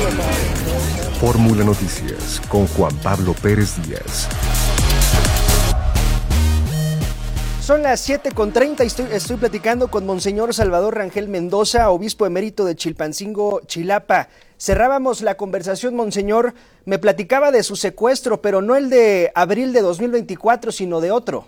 Fórmula Noticias con Juan Pablo Pérez Díaz. Son las 7:30 y estoy platicando con Monseñor Salvador Rangel Mendoza, obispo emérito de Chilpancingo, Chilapa. Cerrábamos la conversación, Monseñor, me platicaba de su secuestro, pero no el de abril de 2024, sino de otro.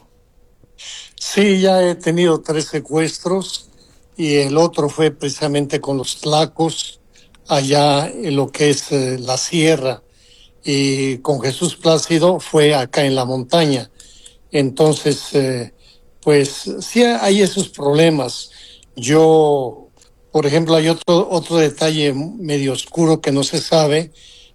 Sí, ya he tenido 3 secuestros y el otro fue precisamente con los tlacos, allá en lo que es la sierra, y con Jesús Plácido fue acá en la montaña. Entonces, pues sí hay esos problemas. Yo, por ejemplo, hay otro detalle medio oscuro que no se sabe.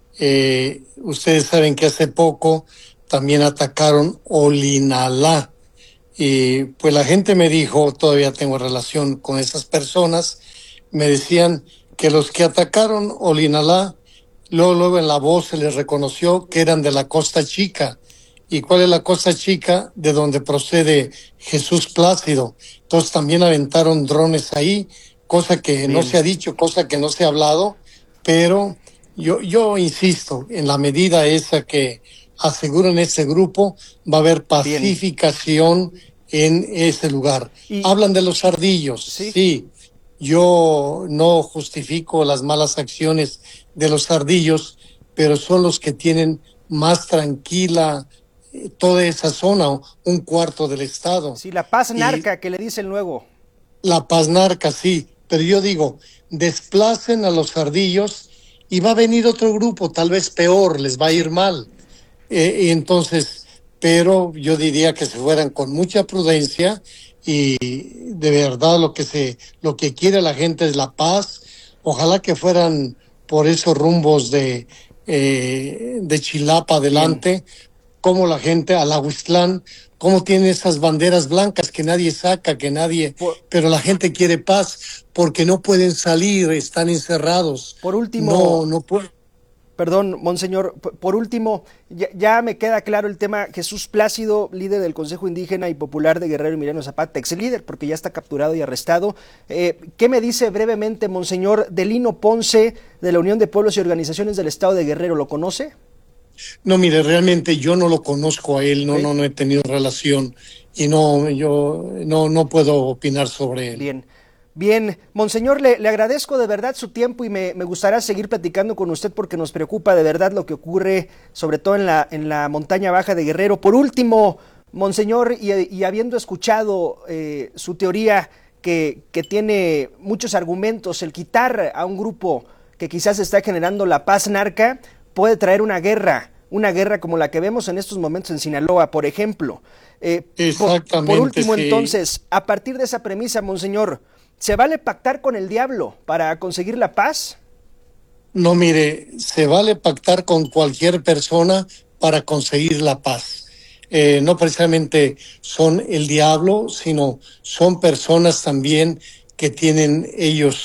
Ustedes saben que hace poco también atacaron Olinalá. Y pues la gente me dijo, todavía tengo relación con esas personas, me decían que los que atacaron Olinalá, luego en la voz se les reconoció que eran de la Costa Chica. ¿Y cuál es la Costa Chica? De donde procede Jesús Plácido. Entonces también aventaron drones ahí, cosa que no se ha dicho, cosa que no se ha hablado, pero yo insisto, en la medida esa que aseguran ese grupo, va a haber pacificación en ese lugar. Hablan de los ardillos, sí. Yo no justifico las malas acciones de los ardillos, pero son los que tienen más tranquila toda esa zona, un cuarto del estado. Sí, la paz narca que le dicen luego. La paz narca, sí, pero yo digo, desplacen a los ardillos y va a venir otro grupo, tal vez peor, les va a ir mal. Entonces, pero yo diría que se fueran con mucha prudencia y de verdad lo que quiere la gente es la paz. Ojalá que fueran por esos rumbos de Chilapa adelante, como la gente, Alahuistlán, cómo tiene esas banderas blancas que nadie saca, pero la gente quiere paz porque no pueden salir, están encerrados. Por último, no pueden. Perdón, Monseñor, por último, ya me queda claro el tema. Jesús Plácido, líder del Consejo Indígena y Popular de Guerrero Emiliano Zapata, ex líder, porque ya está capturado y arrestado. ¿Qué me dice brevemente, Monseñor, de Lino Ponce, de la Unión de Pueblos y Organizaciones del Estado de Guerrero? ¿Lo conoce? No, mire, realmente yo no lo conozco a él, no he tenido relación y yo no puedo opinar sobre él. Bien, Monseñor, le agradezco de verdad su tiempo y me gustaría seguir platicando con usted porque nos preocupa de verdad lo que ocurre, sobre todo en la montaña baja de Guerrero. Por último, Monseñor, y habiendo escuchado su teoría que tiene muchos argumentos, el quitar a un grupo que quizás está generando la paz narca puede traer una guerra como la que vemos en estos momentos en Sinaloa, por ejemplo. Exactamente. Por último, sí. Entonces, a partir de esa premisa, Monseñor, ¿se vale pactar con el diablo para conseguir la paz? No, mire, se vale pactar con cualquier persona para conseguir la paz. No precisamente son el diablo, sino son personas también que tienen ellos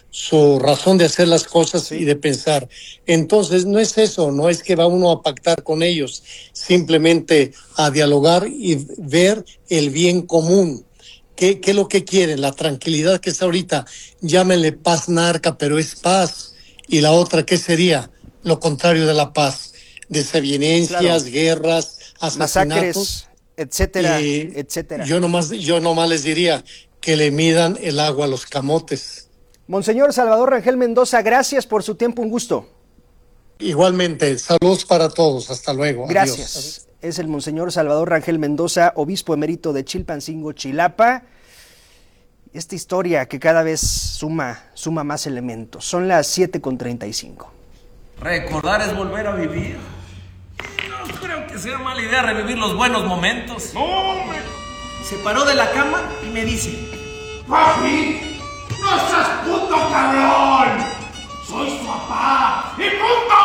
su razón de hacer las cosas y de pensar. Entonces, no es eso, no es que va uno a pactar con ellos, simplemente a dialogar y ver el bien común. ¿Qué es lo que quieren? La tranquilidad que está ahorita, llámenle paz narca, pero es paz. Y la otra, ¿qué sería? Lo contrario de la paz. Desavenencias, guerras, asesinatos. Masacres, etcétera, etcétera. Yo nomás les diría que le midan el agua a los camotes. Monseñor Salvador Rangel Mendoza, gracias por su tiempo, un gusto. Igualmente, saludos para todos, hasta luego. Gracias. Adiós. Es el Monseñor Salvador Rangel Mendoza, obispo emérito de Chilpancingo, Chilapa. Esta historia que cada vez suma más elementos. Son las 7:35. Recordar es volver a vivir. No creo que sea mala idea revivir los buenos momentos. No, hombre. Se paró de la cama y me dice: ¡Papi! ¡No seas puto cabrón! ¡Soy su papá! ¡Y punto!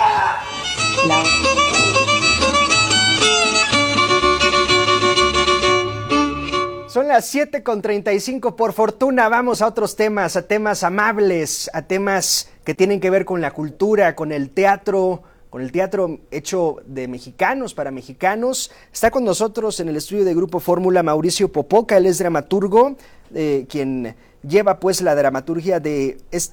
Son las 7:35. Por fortuna vamos a otros temas, a temas amables, a temas que tienen que ver con la cultura, con el teatro hecho de mexicanos para mexicanos. Está con nosotros en el estudio de Grupo Fórmula Mauricio Popoca. Él es dramaturgo, quien lleva pues la dramaturgia de